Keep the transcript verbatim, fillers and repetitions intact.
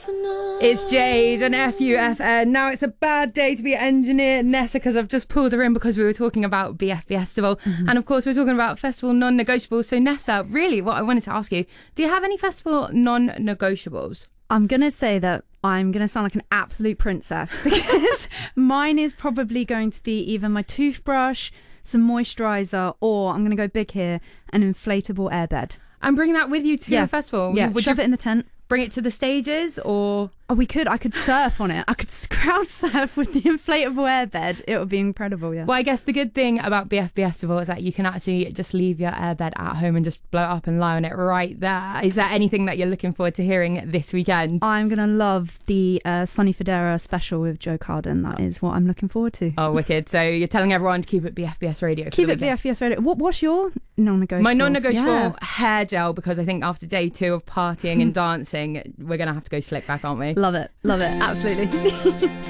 It's Jade and F U F N. Now it's a bad day to be engineer Nessa because I've just pulled her in because we were talking about B F Festival. Mm-hmm. And of course we're talking about festival non-negotiables. So Nessa, really what I wanted to ask you, do you have any festival non-negotiables? I'm going to say that I'm going to sound like an absolute princess because mine is probably going to be either my toothbrush, some moisturiser, or I'm going to go big here, an inflatable airbed. And bring that with you to yeah. the festival? Yeah, Would shove you it in the tent. Bring it to the stages or... Oh, we could. I could surf on it. I could crowd surf with the inflatable airbed. It would be incredible, yeah. Well, I guess the good thing about B F Festival is that you can actually just leave your airbed at home and just blow it up and lie on it right there. Is there anything that you're looking forward to hearing this weekend? I'm going to love the uh, Sonny Fodera special with Joe Carden. That is what I'm looking forward to. Oh, wicked. So you're telling everyone to keep it B F B S Radio. Keep it B F B S Radio. What, what's your non-negotiable? My non-negotiable yeah. hair gel, because I think after day two of partying and dancing, we're going to have to go slick back, aren't we? Love it. Love it. Absolutely.